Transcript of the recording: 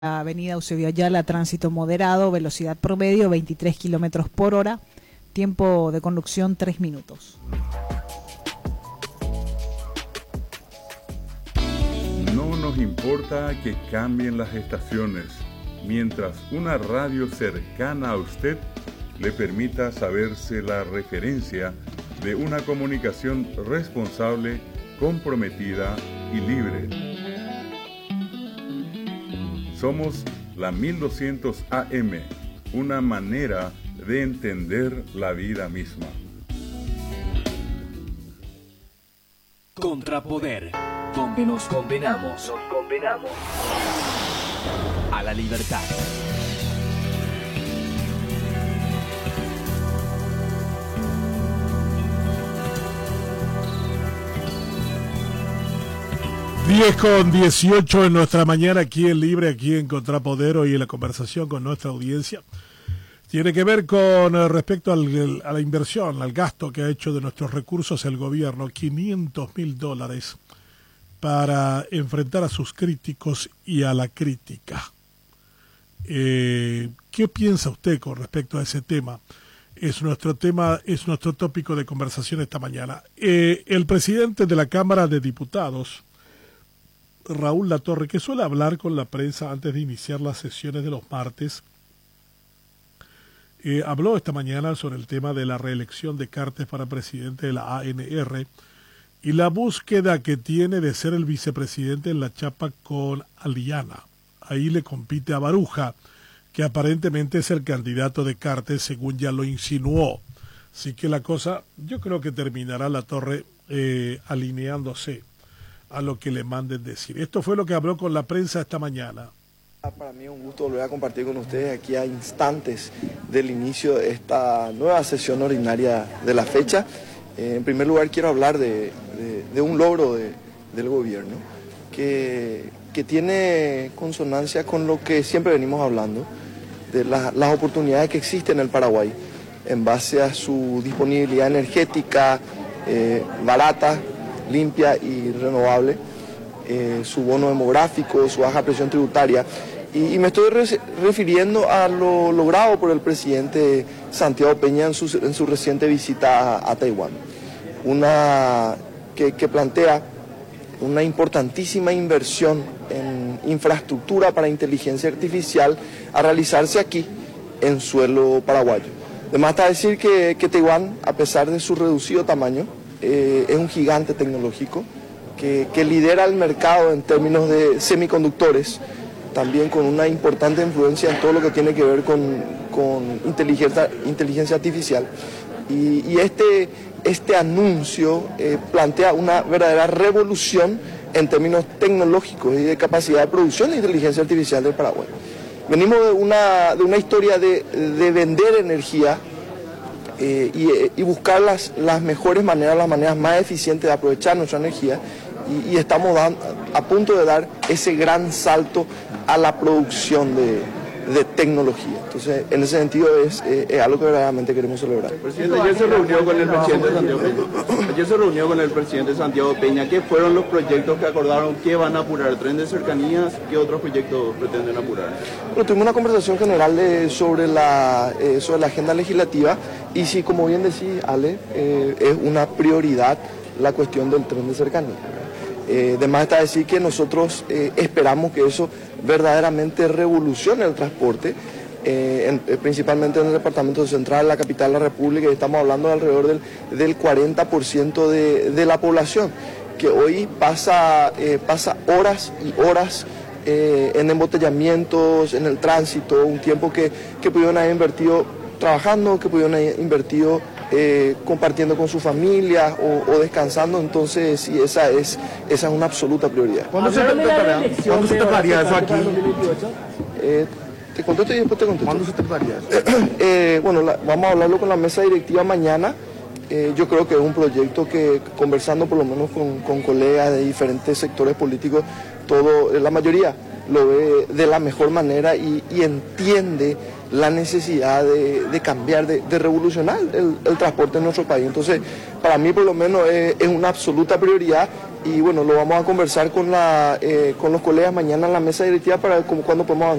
Avenida Eusebio Ayala, tránsito moderado, velocidad promedio 23 kilómetros por hora, tiempo de conducción 3 minutos. No nos importa que cambien las estaciones, mientras una radio cercana a usted le permita saberse la referencia de una comunicación responsable, comprometida y libre. Somos la 1200 AM, una manera de entender la vida misma. Contrapoder, donde nos condenamos a la libertad. Diez con 18 en nuestra mañana aquí en Libre, aquí en Contrapoder, hoy en la conversación con nuestra audiencia. Tiene que ver con respecto a la inversión, al gasto que ha hecho de nuestros recursos el gobierno, $500.000 para enfrentar a sus críticos y a la crítica. ¿Qué piensa usted con respecto a ese tema? Es nuestro tema, es nuestro tópico de conversación esta mañana. El presidente de la Cámara de Diputados, Raúl Latorre, que suele hablar con la prensa antes de iniciar las sesiones de los martes, habló esta mañana sobre el tema de la reelección de Cartes para presidente de la ANR y la búsqueda que tiene de ser el vicepresidente en la chapa con Aliana. Ahí le compite a Baruja, que aparentemente es el candidato de Cartes, según ya lo insinuó. Así que la cosa, yo creo que terminará Latorre alineándose a lo que le manden decir. Esto fue lo que habló con la prensa esta mañana. Para mí es un gusto volver a compartir con ustedes aquí a instantes del inicio de esta nueva sesión ordinaria de la fecha. En primer lugar quiero hablar de un logro del gobierno que tiene consonancia con lo que siempre venimos hablando, de las oportunidades que existen en el Paraguay en base a su disponibilidad energética barata, limpia y renovable, su bono demográfico, su baja presión tributaria, y me estoy refiriendo a lo logrado por el presidente Santiago Peña en su reciente visita a Taiwán, que plantea una importantísima inversión en infraestructura para inteligencia artificial a realizarse aquí en suelo paraguayo. Además está decir que Taiwán, a pesar de su reducido tamaño, es un gigante tecnológico que lidera el mercado en términos de semiconductores, también con una importante influencia en todo lo que tiene que ver con inteligencia artificial. Y este anuncio plantea una verdadera revolución en términos tecnológicos y de capacidad de producción de inteligencia artificial del Paraguay. Venimos de una historia de vender energía y buscar las mejores maneras, las maneras más eficientes de aprovechar nuestra energía, y estamos a punto de dar ese gran salto a la producción de tecnología. Entonces, en ese sentido es algo que verdaderamente queremos celebrar. Presidente, ayer se reunió con el presidente Santiago Peña. ¿Qué fueron los proyectos que acordaron que van a apurar? ¿El tren de cercanías? ¿Qué otros proyectos pretenden apurar? Bueno, tuvimos una conversación general sobre la agenda legislativa, y sí, como bien decía Ale, es una prioridad la cuestión del tren de cercanías. Además está decir que nosotros esperamos que eso verdaderamente revolucione el transporte, principalmente en el departamento central, la capital de la República, y estamos hablando de alrededor del 40% de la población, que hoy pasa horas y horas en embotellamientos, en el tránsito, un tiempo que pudieron haber invertido trabajando, que pudieron haber invertido compartiendo con su familia o descansando. Entonces sí, esa es una absoluta prioridad. ¿Cuándo se trataría eso aquí? Te contesto y después te contesto. ¿Cuándo se trataría eso? Bueno, vamos a hablarlo con la mesa directiva mañana. Yo creo que es un proyecto que, conversando por lo menos con colegas de diferentes sectores políticos, la mayoría lo ve de la mejor manera y entiende la necesidad de cambiar, de revolucionar el transporte en nuestro país. Entonces, para mí por lo menos es una absoluta prioridad y bueno, lo vamos a conversar con los colegas mañana en la mesa directiva para ver cuándo podemos avanzar.